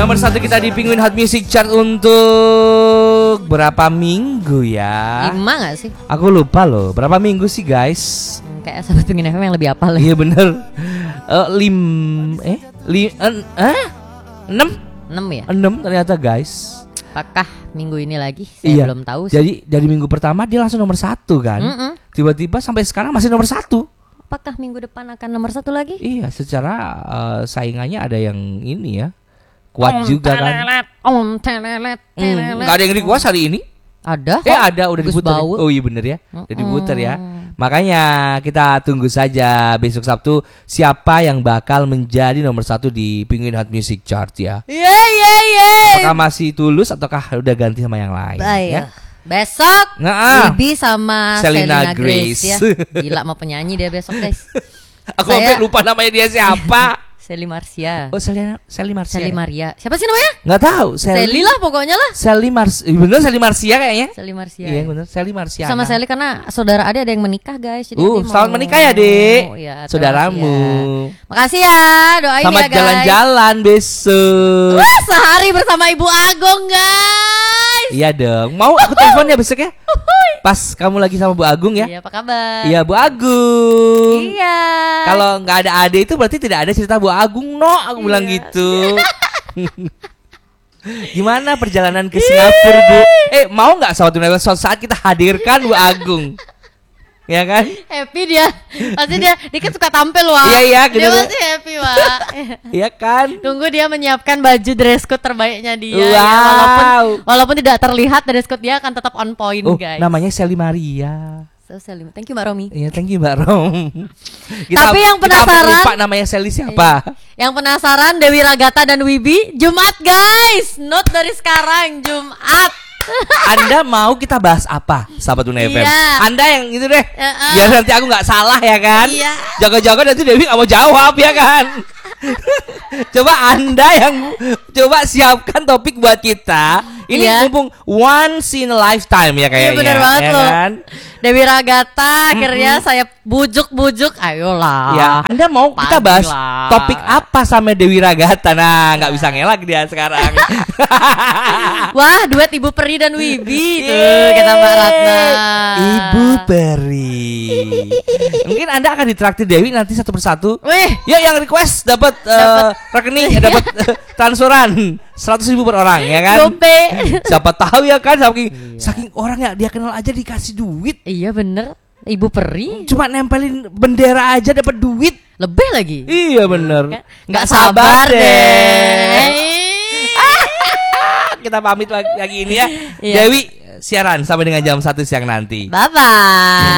Nomor 1 kita di Penguin Hot Music Chart untuk berapa minggu ya? 5 gak sih? Aku lupa loh. Berapa minggu sih guys? Kayak Sahabat Penguin FM yang lebih apal. Iya bener. 6 ya? 6 ternyata guys. Apakah minggu ini lagi? Saya belum tahu sih. Jadi dari minggu pertama dia langsung nomor 1 kan. Tiba-tiba sampai sekarang masih nomor 1. Apakah minggu depan akan nomor 1 lagi? Iya, secara saingannya ada yang ini ya, kuat juga kan. Gak ada yang dikuas hari ini. Ada. Ada udah diputer. Oh iya bener ya, udah diputer ya. Makanya kita tunggu saja besok Sabtu siapa yang bakal menjadi nomor 1 di Penguin Hot Music Chart ya. Apakah masih Tulus ataukah udah ganti sama yang lain? Ya? Besok Bibi sama Selena Grace ya. Gila mau penyanyi dia besok guys. Aku sampai lupa namanya dia siapa. Sally Marcia. Oh Sally Maria. Siapa sih namanya? Nggak tahu. Sally lah pokoknya lah. Bener Sally Marcia kayaknya. Sally Marcia. Iya bener Sally Marcia. Sama Sally karena saudara Ade ada yang menikah guys. Jadi selamat menikah ya Dek. Ya, saudaramu. Ya. Makasih ya, doain selamat ya guys. Jalan-jalan besok. Wah sehari bersama Ibu Agong guys. Iya dong. Mau aku telepon ya besok ya. Pas kamu lagi sama Bu Agung ya. Iya apa kabar? Iya Bu Agung. Iya. Kalau nggak ada Ade itu berarti tidak ada cerita Bu Agung no. Aku bilang gitu. Gimana perjalanan ke Singapura Bu? Mau nggak sahabat Dunia suatu saat kita hadirkan Bu Agung? Ya kan? Happy dia. Pasti dia kan suka tampil wah. Iya dia pasti happy wah. Iya kan? Tunggu dia menyiapkan baju dress code terbaiknya dia. Wow. Ya. Walaupun tidak terlihat dress code dia akan tetap on point guys. Namanya Sally Maria. Sally. Thank you Mbak Romi. Iya thank you Mbak Rom. Tapi yang penasaran lupa namanya Sally siapa? Yang penasaran Dewi Ragata dan Wibi Jumat guys. Note dari sekarang Jumat. Anda mau kita bahas apa sahabat Dunia FM? Anda yang itu deh. Biar nanti aku gak salah ya kan. Jaga-jaga nanti Dewi gak mau jawab ya kan. Coba Anda yang coba siapkan topik buat kita. Ini mumpung once in a lifetime ya kayaknya. Iya bener banget ya loh kan? Dewi Ragata akhirnya saya bujuk-bujuk. Ayolah ya, Anda mau kita bahas topik apa sama Dewi Ragata? Nah gak bisa ngelak dia sekarang. Wah duet Ibu Peri dan Wibi tuh kata Mbak Ratna. Ibu Peri. Mungkin Anda akan ditraktir Dewi nanti satu persatu. Ya yang request dapat rekening, dapat transferan 100.000 per orang ya kan. Siapa tahu ya kan saking orang ya dia kenal aja dikasih duit. Iya bener. Ibu Peri cuma nempelin bendera aja dapat duit. Lebih lagi. Iya bener. Nggak sabar deh. Kita pamit lagi ini ya. Dewi siaran sampai dengan jam 1 siang nanti. Bye bye.